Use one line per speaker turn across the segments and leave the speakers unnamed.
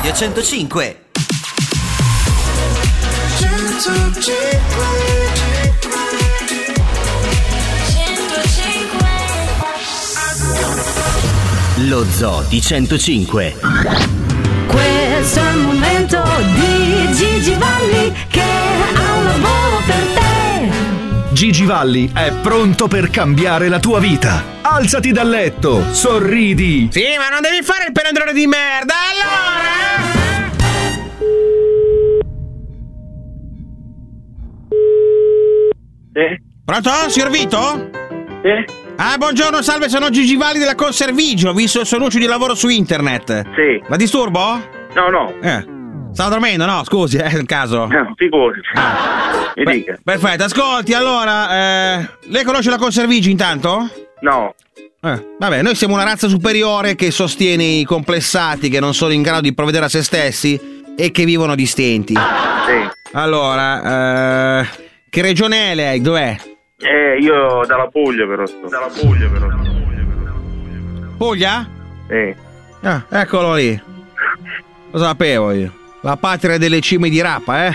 Radio 105. Lo Zoo di 105.
Questo è il momento di Gigi Valli che ha un lavoro per te.
Gigi Valli è pronto per cambiare la tua vita. Alzati dal letto, sorridi.
Sì, ma non devi fare il pelendrone di merda, allora!
Sì?
Pronto, signor Vito?
Sì?
Ah, buongiorno, salve, sono Gigi Valli della Conservigio. Ho visto il suo annuncio di lavoro su internet.
Sì.
La disturbo?
No.
Stavo dormendo, no? Scusi, è il caso.
No, figurati. Mi dica.
Perfetto, ascolti, allora, lei conosce la Conservigio intanto?
No.
Vabbè, noi siamo una razza superiore che sostiene i complessati che non sono in grado di provvedere a se stessi e che vivono di stenti.
Sì.
Allora, che regione è lei? Dov'è?
Io dalla Puglia però sto.
Puglia?
Sì.
Ah, eccolo lì. Lo sapevo io. La patria delle cime di rapa,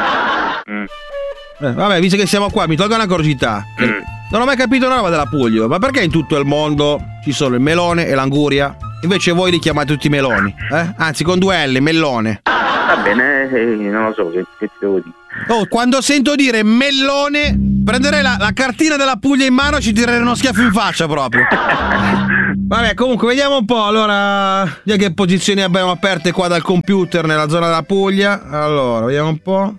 vabbè, visto che siamo qua, mi tolgo una curiosità. Non ho mai capito una roba della Puglia. Ma perché in tutto il mondo ci sono il melone e l'anguria? Invece voi li chiamate tutti meloni, Anzi, con 2 L, mellone.
Va bene, non lo so che ti devo dire.
Oh, quando sento dire mellone, prenderei la cartina della Puglia in mano e ci tirerei uno schiaffo in faccia proprio. Vabbè, comunque, vediamo un po'. Allora, vediamo che posizioni abbiamo aperte qua dal computer nella zona della Puglia. Allora, vediamo un po'.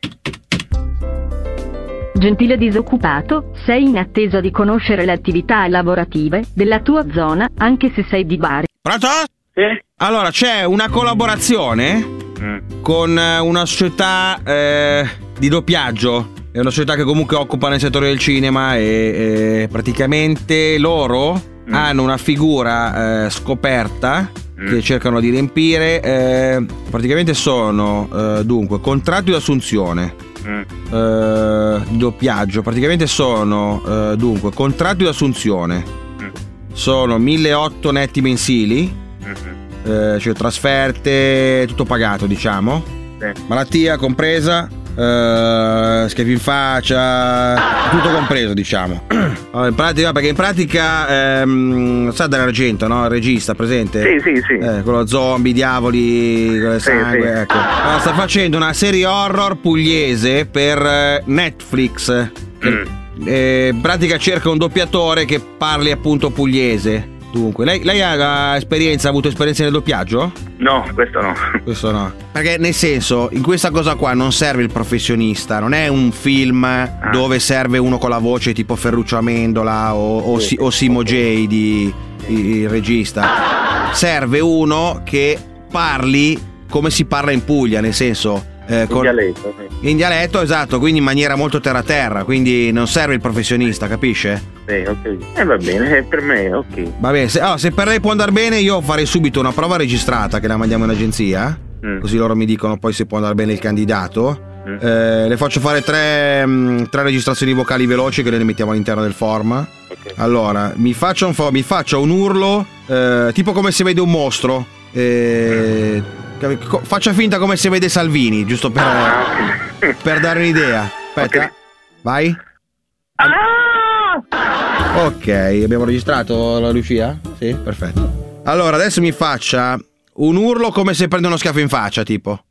Gentile disoccupato, sei in attesa di conoscere le attività lavorative della tua zona, anche se sei di Bari.
Pronto?
Sì?
Allora, c'è una collaborazione con una società di doppiaggio. È una società che comunque occupa nel settore del cinema e praticamente loro hanno una figura scoperta che cercano di riempire. Praticamente sono dunque contratti di assunzione, di doppiaggio. Praticamente sono dunque contratti di assunzione. Sono 1.800 netti mensili. Cioè trasferte, tutto pagato, diciamo. Malattia compresa, schiaffi in faccia, tutto compreso, diciamo. Allora, in pratica, perché in pratica sa dell'Argento, no? Il regista, presente?
Sì.
Quello zombie, diavoli, con il sangue,
sì.
ecco. Allora, sta facendo una serie horror pugliese per Netflix. In pratica cerca un doppiatore che parli appunto pugliese. Dunque, lei ha avuto esperienza nel doppiaggio?
No, questo no.
Questo no. Perché nel senso, in questa cosa qua non serve il professionista, non è un film dove serve uno con la voce tipo Ferruccio Amendola o Simo J il regista. Serve uno che parli come si parla in Puglia, nel senso
dialetto, sì.
In dialetto, esatto, quindi in maniera molto terra, quindi non serve il professionista, capisce?
Sì, ok. Va bene, per me, ok.
Va bene, se per lei può andare bene, io farei subito una prova registrata che la mandiamo in agenzia, così loro mi dicono poi se può andare bene il candidato. Le faccio fare tre registrazioni vocali veloci che le mettiamo all'interno del form.
Okay.
Allora, mi faccia un urlo, tipo come se vede un mostro. Faccia finta come se vede Salvini, giusto per dare un'idea. Aspetta, okay. Vai. Ok, abbiamo registrato la Lucia? Sì, perfetto. Allora, adesso mi faccia un urlo come se prende uno schiaffo in faccia, tipo.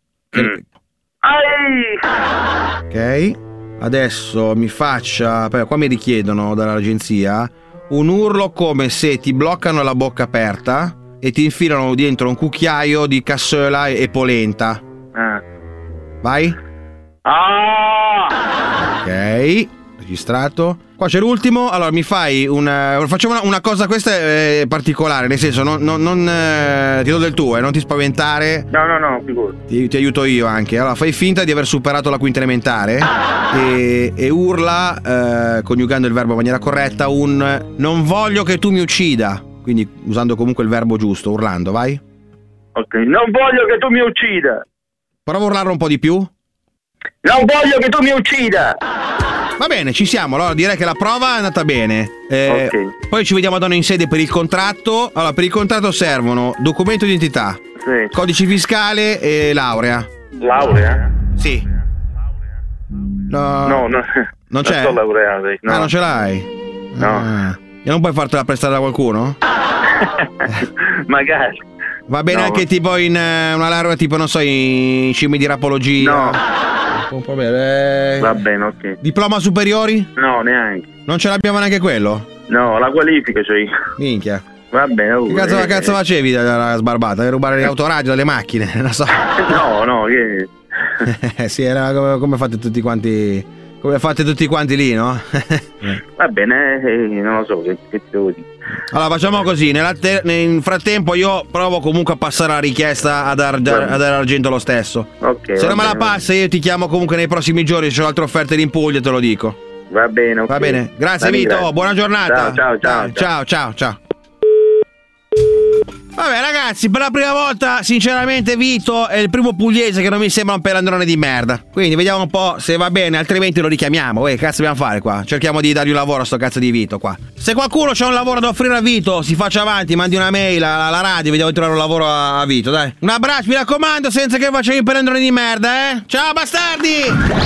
Ok. Adesso mi faccia, qua mi richiedono dall'agenzia, un urlo come se ti bloccano la bocca aperta e ti infilano dentro un cucchiaio di cassola e polenta. Vai. Ok, registrato. Qua c'è l'ultimo. Allora mi fai facciamo una cosa, questa è particolare, nel senso non ti do del tuo, non ti spaventare.
No, figurati.
Ti aiuto io anche. Allora fai finta di aver superato la quinta elementare e urla, coniugando il verbo in maniera corretta, un non voglio che tu mi uccida. Quindi usando comunque il verbo giusto, urlando, vai.
Ok, non voglio che tu mi uccida.
Prova a urlarlo un po' di più.
Non voglio che tu mi uccida.
Va bene, ci siamo. Allora direi che la prova è andata bene.
Ok.
Poi ci vediamo a Dono in sede per il contratto. Allora, per il contratto servono documento di identità,
Sì.
Codice fiscale e laurea.
Laurea?
Sì. No,
No,
non c'è?
Non sto laureato. No.
Ah, non ce l'hai?
No.
Ah. E non puoi fartela prestare da qualcuno?
Magari.
Va bene
No.
anche tipo in una laurea tipo, non so, in scimmie di rapologia?
No.
Un po' bene.
Va bene, ok.
Diploma superiori?
No, neanche.
Non ce l'abbiamo neanche quello?
No, la qualifica c'ho io.
Minchia.
Va bene.
Che cazzo facevi da sbarbata? Per rubare le autoradio dalle macchine? Non so.
No, che...
Sì, era come fate tutti quanti. Come fate tutti quanti lì, no?
Va bene, non lo so, che ti devo dire.
Allora facciamo così, nel frattempo io provo comunque a passare la richiesta ad Argento lo stesso.
Ok.
Se non me la
bene,
passa io ti chiamo comunque nei prossimi giorni, se ho altre offerte in Puglia te lo dico.
Va bene, ok.
Va bene, grazie
Dai,
Vito,
grazie.
buona giornata.
Ciao.
Vabbè ragazzi, per la prima volta sinceramente Vito è il primo pugliese che non mi sembra un pelandrone di merda. Quindi vediamo un po' se va bene, altrimenti lo richiamiamo. Che cazzo dobbiamo fare qua? Cerchiamo di dargli un lavoro a sto cazzo di Vito qua. Se qualcuno c'ha un lavoro da offrire a Vito, si faccia avanti, mandi una mail alla radio, vediamo di trovare un lavoro a Vito, dai. Un abbraccio, mi raccomando, senza che faccia il pelandrone di merda, eh. Ciao bastardi!